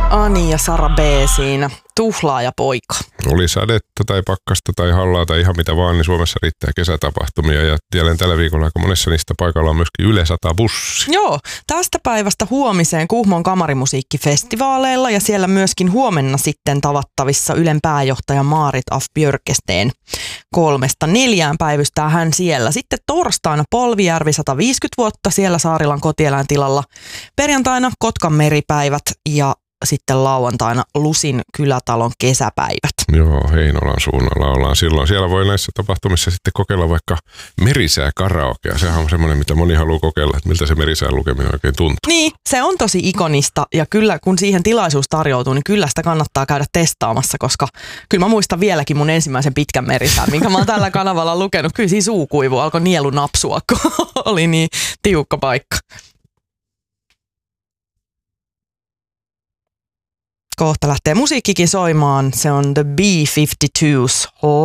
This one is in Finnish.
Ani ja Sara B siinä. Tuhlaaja poika. Oli sadetta tai pakkasta tai hallaa tai ihan mitä vaan, niin Suomessa riittää kesätapahtumia. Ja tiedän tällä viikolla aika monessa niistä paikalla on myöskin Yle 100 bussi. Joo, tästä päivästä huomiseen Kuhmon kamarimusiikkifestivaaleilla ja siellä myöskin huomenna sitten tavattavissa Ylen pääjohtaja Maarit af Björkesteen 3-4 päivystää hän siellä. Sitten torstaina Polvijärvi 150 vuotta siellä Saarilan kotieläintilalla. Perjantaina Kotkan meripäivät ja sitten lauantaina Lusin kylätalon kesäpäivät. Joo, Heinolan suunnalla ollaan silloin. Siellä voi näissä tapahtumissa sitten kokeilla vaikka merisää karaokea. Sehän on semmoinen, mitä moni haluaa kokeilla, että miltä se merisään lukeminen oikein tuntuu. Niin, se on tosi ikonista ja kyllä kun siihen tilaisuus tarjoutuu, niin kyllä sitä kannattaa käydä testaamassa, koska kyllä mä muistan vieläkin mun ensimmäisen pitkän merisään, minkä mä oon tällä kanavalla lukenut. Kyllä siinä suukuivu alkoi nielu napsua, kun oli niin tiukka paikka. Kohta lähtee musiikkikin soimaan. Se on The B-52s